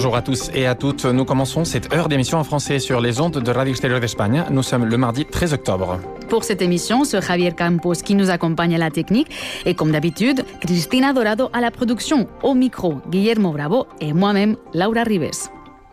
Bonjour à tous et à toutes. Nous commençons cette heure d'émission en français sur les ondes de Radio Extérieure d'Espagne. Nous sommes le mardi 13 octobre. Pour cette émission, c'est Javier Campos qui nous accompagne à la technique et comme d'habitude, Cristina Dorado à la production. Au micro, Guillermo Bravo et moi-même, Laura Ribes.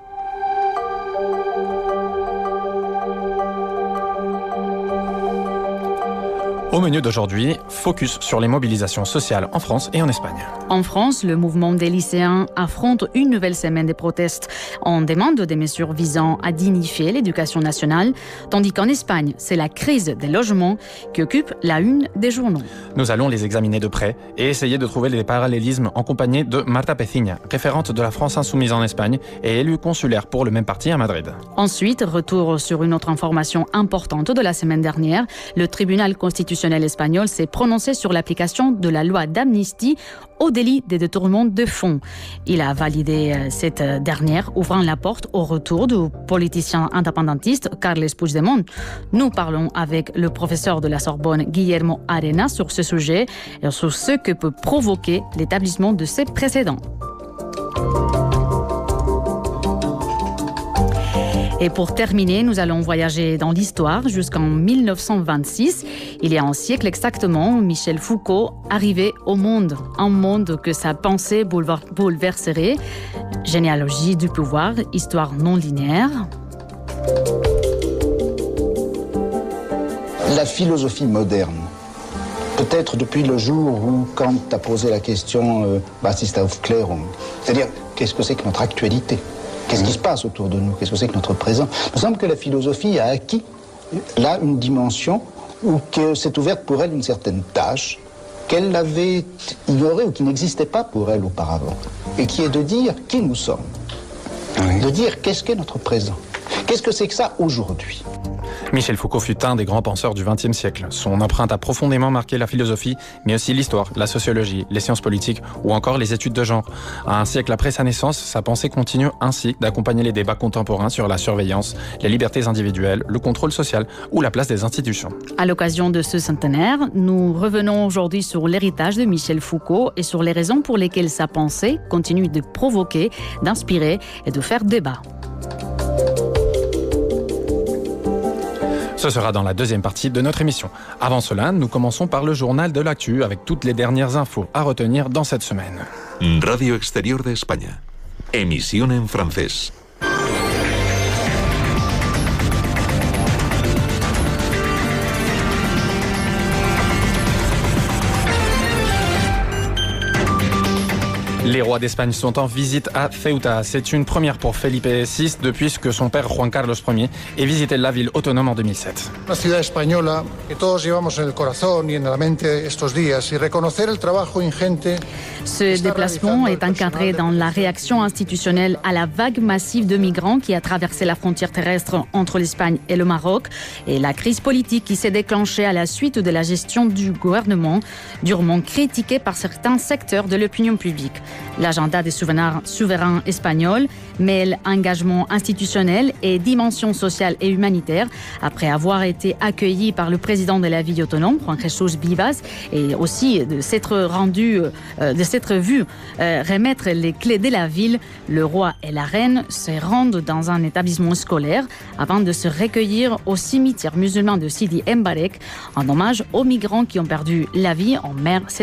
Au menu d'aujourd'hui, focus sur les mobilisations sociales en France et en Espagne. En France, le mouvement des lycéens affronte une nouvelle semaine de protestes. On demande des mesures visant à dignifier l'éducation nationale, tandis qu'en Espagne, c'est la crise des logements qui occupe la une des journaux. Nous allons les examiner de près et essayer de trouver les parallélismes en compagnie de Marta Peciña, référente de la France Insoumise en Espagne et élue consulaire pour le même parti à Madrid. Ensuite, retour sur une autre information importante de la semaine dernière. Le tribunal constitutionnel espagnol s'est prononcé sur l'application de la loi d'amnistie au délit de détournement de fonds. Il a validé cette dernière, ouvrant la porte au retour du politicien indépendantiste Carles Puigdemont. Nous parlons avec le professeur de la Sorbonne, Guillermo Arena, sur ce sujet et sur ce que peut provoquer l'établissement de ces précédents. Et pour terminer, nous allons voyager dans l'histoire jusqu'en 1926. Il y a un siècle exactement, Michel Foucault arrivait au monde. Un monde que sa pensée bouleverserait. Généalogie du pouvoir, histoire non linéaire. La philosophie moderne, peut-être depuis le jour où Kant a posé la question was ist Aufklärung, c'est-à-dire qu'est-ce que c'est que notre actualité ? Qu'est-ce qui se passe autour de nous? Qu'est-ce que c'est que notre présent? Il me semble que la philosophie a acquis là une dimension où que s'est ouverte pour elle une certaine tâche qu'elle avait ignorée ou qui n'existait pas pour elle auparavant. Et qui est de dire qui nous sommes. Oui. De dire qu'est-ce qu'est notre présent. Qu'est-ce que c'est que ça aujourd'hui? Michel Foucault fut un des grands penseurs du XXe siècle. Son empreinte a profondément marqué la philosophie, mais aussi l'histoire, la sociologie, les sciences politiques ou encore les études de genre. Un siècle après sa naissance, sa pensée continue ainsi d'accompagner les débats contemporains sur la surveillance, les libertés individuelles, le contrôle social ou la place des institutions. À l'occasion de ce centenaire, nous revenons aujourd'hui sur l'héritage de Michel Foucault et sur les raisons pour lesquelles sa pensée continue de provoquer, d'inspirer et de faire débat. Ce sera dans la deuxième partie de notre émission. Avant cela, nous commençons par le journal de l'actu avec toutes les dernières infos à retenir dans cette semaine. Radio Exterior de España. Emisión en francés. Les rois d'Espagne sont en visite à Ceuta. C'est une première pour Felipe VI depuis que son père Juan Carlos Ier ait visité la ville autonome en 2007. Una ciudad española que todos llevamos en el corazón y en la mente estos días y reconocer el trabajo ingente. Ce déplacement est encadré dans la réaction institutionnelle à la vague massive de migrants qui a traversé la frontière terrestre entre l'Espagne et le Maroc et la crise politique qui s'est déclenchée à la suite de la gestion du gouvernement, durement critiquée par certains secteurs de l'opinion publique. L'agenda des souverains espagnols mêle engagement institutionnel et dimension sociale et humanitaire après avoir été accueilli par le président de la ville autonome, Juan Jesús Vivas, et aussi de s'être vu remettre les clés de la ville. Le roi et la reine se rendent dans un établissement scolaire avant de se recueillir au cimetière musulman de Sidi Mbarek en hommage aux migrants qui ont perdu la vie en mer